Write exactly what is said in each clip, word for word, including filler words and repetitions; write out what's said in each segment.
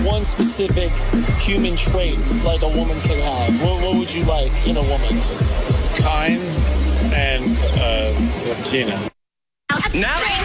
one specific human trait like a woman could have, what, what would you like in a woman? Kind and uh, Latina. Now, right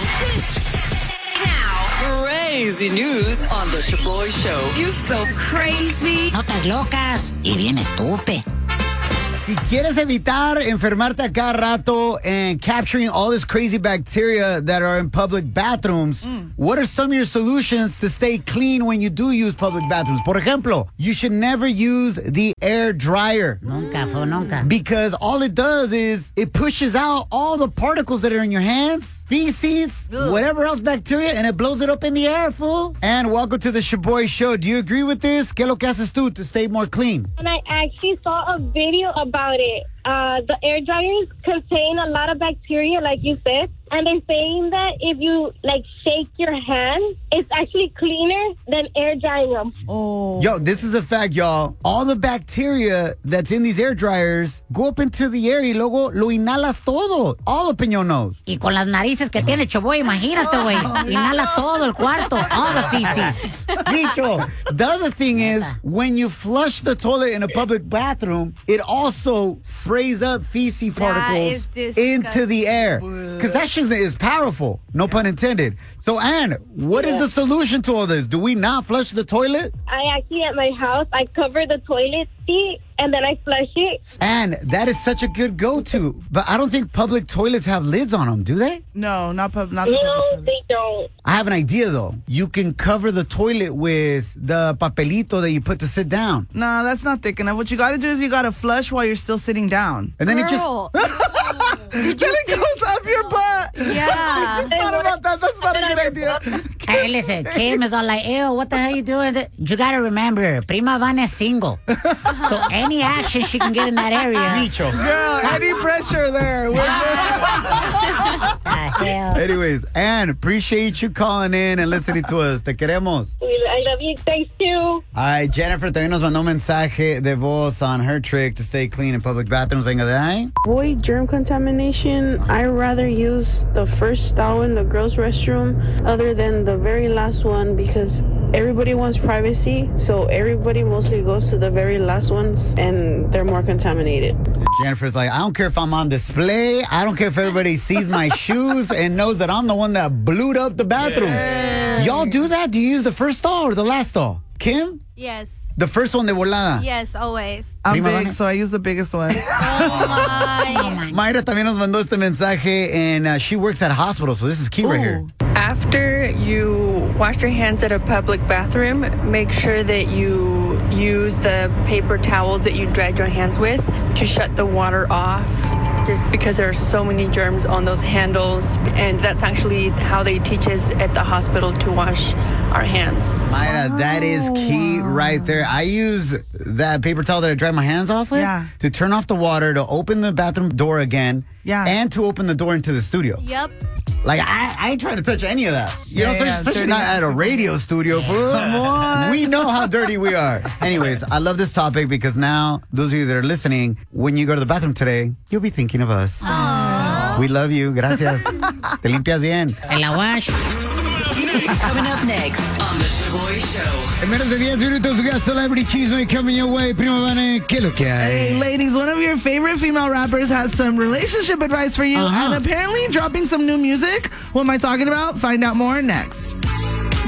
now, now, crazy news on the Shaboy Show. You so crazy. Notas locas y bien estúpido. Si quieres evitar enfermarte a cada rato and capturing all this crazy bacteria that are in public bathrooms, mm. what are some of your solutions to stay clean when you do use public bathrooms? Por ejemplo, you should never use the air dryer. Nunca, fo, nunca. Because all it does is it pushes out all the particles that are in your hands, feces, Ugh. whatever else bacteria, and it blows it up in the air, fool. And welcome to the Shaboy Show. Do you agree with this? ¿Qué lo que haces tú to stay more clean? And I actually saw a video about about it. Uh, the air dryers contain a lot of bacteria, like you said, and they're saying that if you like shake your hand, it's actually cleaner than air drying them. Oh, yo, this is a fact, y'all. All the bacteria that's in these air dryers go up into the air y luego lo inhalas todo. All up in your nose. Y con las narices que tiene Choboy, imagínate, güey. Inhala todo el cuarto, all the feces. Bicho, the other thing is, when you flush the toilet in a public bathroom, it also sprays up feces particles into the air. Because that shit is powerful. No pun intended. So, Ann, what yeah. is the solution to all this? Do we not flush the toilet? I actually, at my house, I cover the toilet seat and then I flush it. And that is such a good go-to. But I don't think public toilets have lids on them, do they? No, not, pub- not the no, public toilet. No, they don't. I have an idea, though. You can cover the toilet with the papelito that you put to sit down. No, that's not thick enough. What you got to do is you got to flush while you're still sitting down. And then Girl. it just... Then it goes up your butt. Yeah. I just thought about that. That's not a good idea. Hey, listen, Kim is all like, ew, what the hell are you doing? You got to remember, Prima Vana is single. So any action she can get in that area. Bicho. Girl, any pressure there. We're good. Anyways, Ann, appreciate you calling in and listening to us. Te queremos. I love you. Thanks, too. All right, Jennifer también nos mandó un mensaje de voz on her trick to stay clean in public bathrooms. Venga de ahí. Avoid germ contamination. I rather use the first stall in the girls' restroom other than the very last one because everybody wants privacy, so everybody mostly goes to the very last ones and they're more contaminated. Jennifer's like, I don't care if I'm on display. I don't care if everybody sees my shoes and knows that I'm the one that blew up the bathroom. Yeah. Y'all do that? Do you use the first stall or the last stall? Kim? Yes. The first one de volada. Yes, always. I'm Prima big, Vana? so I use the biggest one. Oh, my. Mayra también nos mandó este mensaje, and uh, she works at a hospital, so this is key Ooh. right here. After you wash your hands at a public bathroom, make sure that you use the paper towels that you dried your hands with to shut the water off, just because there are so many germs on those handles, and that's actually how they teach us at the hospital to wash our hands. Mayra, oh. that is key right there. I use that paper towel that I dry my hands off with yeah. to turn off the water, to open the bathroom door again, yeah. and to open the door into the studio. Yep. Like, I, I ain't trying to touch any of that. You yeah, know, so yeah, especially not at a radio studio. Fool. Come on. We know how dirty we are. Anyways, I love this topic because now, those of you that are listening, when you go to the bathroom today, you'll be thinking of us. Aww. We love you. Gracias. Te limpias bien. En la wash. Coming up next on the Shaboy Show. En menos de diez minutos, we got Celebrity Cheeseway coming your way. Prima Vana, ¿qué lo que hay? Hey, ladies, one of your favorite female rappers has some relationship advice for you Uh-huh. and apparently dropping some new music. What am I talking about? Find out more next.